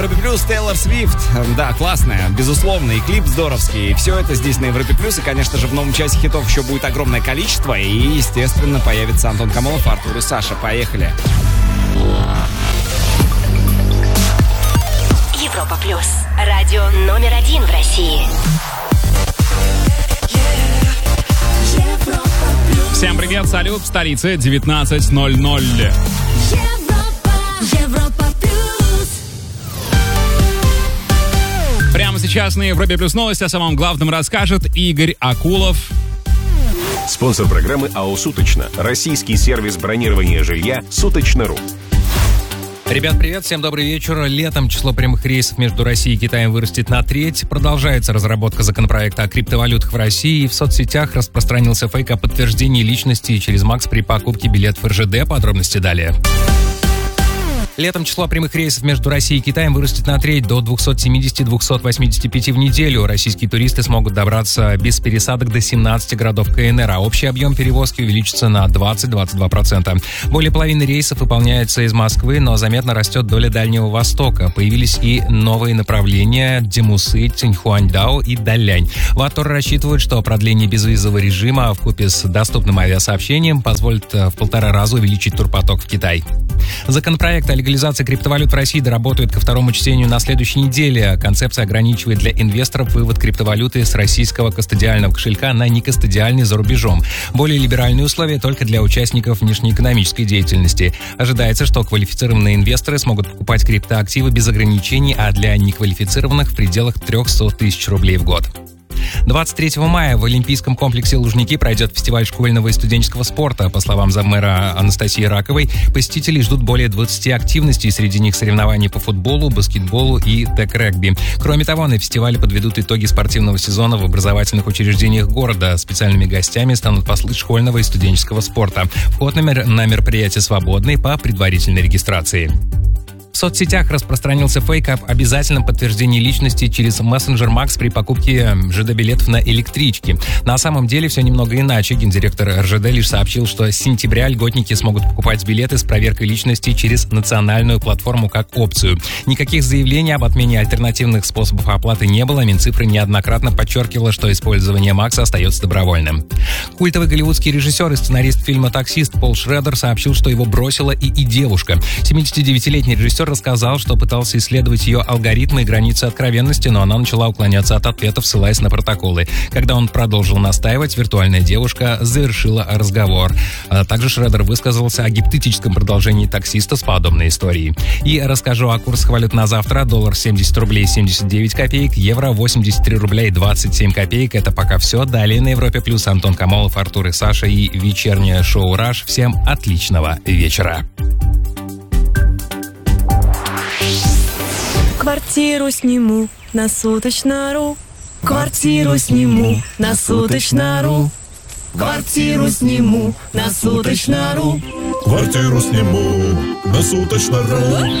Плюс Тейлор Свифт. Да, классная, безусловно, и клип здоровский. И все это здесь на Европе Плюс. И, конечно же, в новом часе хитов еще будет огромное количество. И, естественно, появится Антон Камолов, Артур и Саша. Поехали. Европа Плюс. Радио номер 1 в России. Всем привет, салют, в столице 19:00. Прямо сейчас на Европе Плюс новости о самом главном расскажет Игорь Акулов. Спонсор программы АО «Суточно». Российский сервис бронирования жилья «Суточно.ру». Ребят, привет, всем добрый вечер. Летом число прямых рейсов между Россией и Китаем вырастет на треть. Продолжается разработка законопроекта о криптовалютах в России. В соцсетях распространился фейк о подтверждении личности через МАКС при покупке билетов РЖД. Подробности далее. Летом число прямых рейсов между Россией и Китаем вырастет на треть, до 270-285 в неделю. Российские туристы смогут добраться без пересадок до 17 городов КНР, а общий объем перевозки увеличится на 20-22%. Более половины рейсов выполняется из Москвы, но заметно растет доля Дальнего Востока. Появились и новые направления – Демусы, Циньхуаньдао и Далянь. В АТОР рассчитывают, что продление безвизового режима вкупе с доступным авиасообщением позволит в 1,5 раза увеличить турпоток в Китай. Законопроект о легализации криптовалют в России доработают ко второму чтению на следующей неделе. Концепция ограничивает для инвесторов вывод криптовалюты с российского кастодиального кошелька на некастодиальный за рубежом. Более либеральные условия только для участников внешнеэкономической деятельности. Ожидается, что квалифицированные инвесторы смогут покупать криптоактивы без ограничений, а для неквалифицированных в пределах 300 тысяч рублей в год. 23 мая в Олимпийском комплексе Лужники пройдет фестиваль школьного и студенческого спорта. По словам заммэра Анастасии Раковой, посетителей ждут более 20 активностей, среди них соревнования по футболу, баскетболу и тэк-регби. Кроме того, на фестивале подведут итоги спортивного сезона в образовательных учреждениях города. Специальными гостями станут послы школьного и студенческого спорта. Вход на мероприятие свободный по предварительной регистрации. В соцсетях распространился фейк об обязательном подтверждении личности через мессенджер МАКС при покупке ЖД-билетов на электричке. На самом деле все немного иначе. Гендиректор РЖД лишь сообщил, что с сентября льготники смогут покупать билеты с проверкой личности через национальную платформу как опцию. Никаких заявлений об отмене альтернативных способов оплаты не было. Минцифры неоднократно подчеркивала, что использование МАКСа остается добровольным. Культовый голливудский режиссер и сценарист фильма «Таксист» Пол Шредер сообщил, что его бросила и девушка. 79-летний режиссер рассказал, что пытался исследовать ее алгоритмы и границы откровенности, но она начала уклоняться от ответов, ссылаясь на протоколы. Когда он продолжил настаивать, виртуальная девушка завершила разговор. Также Шредер высказался о гипотетическом продолжении «Таксиста» с подобной историей. И расскажу о курсах валют на завтра. Доллар 70 рублей 79 копеек, евро 83 рубля и 27 копеек. Это пока все. Далее на Европе Плюс Антон Камолов, Артур и Саша и вечернее шоу «Раш». Всем отличного вечера. Квартиру сниму на Суточно.ру. Квартиру сниму на Суточно.ру. Квартиру сниму на Суточно.ру. Квартиру сниму на Суточно.ру.